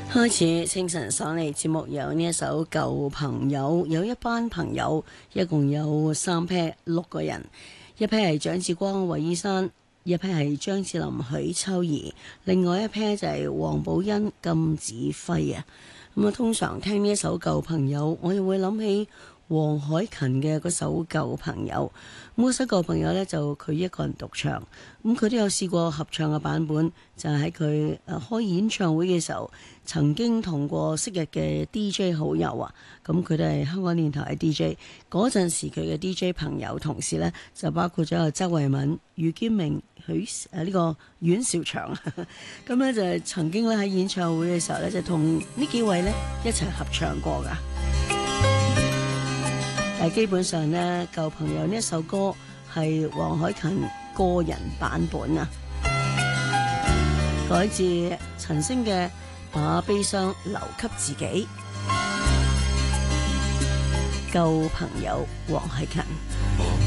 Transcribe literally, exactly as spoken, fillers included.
開始清晨爽利節目有呢一首舊朋友，有一班朋友，一共有三批六個人，一批係蔣志光、韋依山，一批係張智霖、許秋怡，另外一批就係黃寶欣、金子輝啊。咁啊，通常聽呢一首舊朋友，我又會諗起黃凱芹嘅嗰首舊朋友。咁嗰首舊朋友呢，就佢一個人獨唱，咁佢都有試過合唱嘅版本，就係喺佢誒開演唱會嘅時候，曾經同過昔日嘅 D J 好友啊，咁佢都係香港電台嘅 D J。嗰陣時佢嘅 D J 朋友同事呢，就包括咗有周慧敏、余堅明、許誒呢個阮兆祥，咁呢，就係曾經咧喺演唱會嘅時候呢，就同呢幾位呢一齊合唱過噶。但係基本上呢，舊朋友呢一首歌係黃凱芹個人版本啊，改自陳星嘅把悲傷留給自己。舊朋友黃凱芹。